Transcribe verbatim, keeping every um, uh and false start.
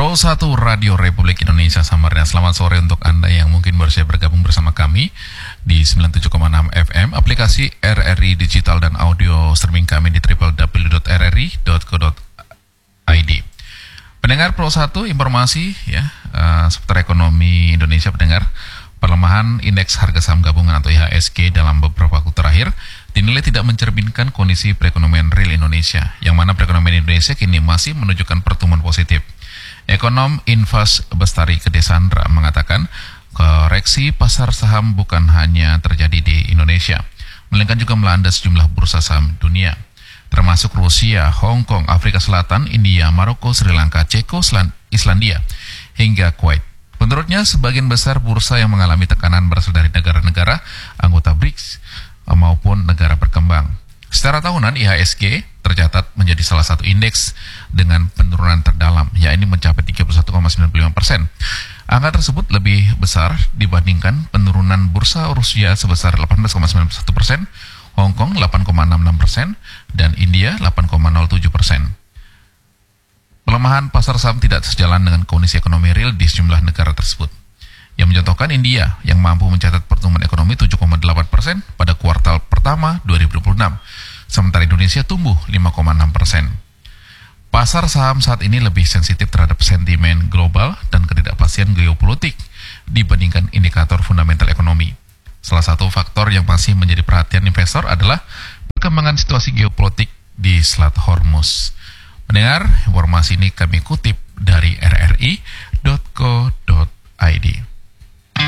Pro satu Radio Republik Indonesia Samarinda. Selamat sore untuk Anda yang mungkin baru saja bergabung bersama kami di sembilan puluh tujuh koma enam F M, aplikasi R R I Digital dan audio streaming kami di w w w dot r r i dot co dot i d. Pendengar Pro satu, informasi ya uh, seputar ekonomi Indonesia. Pendengar, pelemahan indeks harga saham gabungan atau I H S G dalam beberapa waktu terakhir dinilai tidak mencerminkan kondisi perekonomian real Indonesia, yang mana perekonomian Indonesia kini masih menunjukkan pertumbuhan positif. Ekonom Invas Bestari Kedesandra mengatakan koreksi pasar saham bukan hanya terjadi di Indonesia, melainkan juga melanda sejumlah bursa saham dunia, termasuk Rusia, Hong Kong, Afrika Selatan, India, Maroko, Sri Lanka, Ceko, Islandia, hingga Kuwait. Menurutnya, sebagian besar bursa yang mengalami tekanan berasal dari negara-negara anggota B R I C S maupun negara berkembang. Secara tahunan, I H S G tercatat menjadi salah satu indeks dengan penurunan terdalam, yakni mencapai tiga puluh satu koma sembilan lima persen. Angka tersebut lebih besar dibandingkan penurunan bursa Rusia sebesar delapan belas koma sembilan satu persen, Hong Kong delapan koma enam enam persen, dan India delapan koma nol tujuh persen. Pelemahan pasar saham tidak sejalan dengan kondisi ekonomi real di sejumlah negara tersebut, yang mencontohkan India yang mampu mencatat pertumbuhan ekonomi tujuh koma delapan persen pada kuartal pertama dua ribu dua puluh enam, sementara Indonesia tumbuh lima koma enam persen. Pasar saham saat ini lebih sensitif terhadap sentimen global dan ketidakpastian geopolitik dibandingkan indikator fundamental ekonomi. Salah satu faktor yang masih menjadi perhatian investor adalah perkembangan situasi geopolitik di Selat Hormuz. Mendengar, informasi ini kami kutip dari r r i dot co dot i d.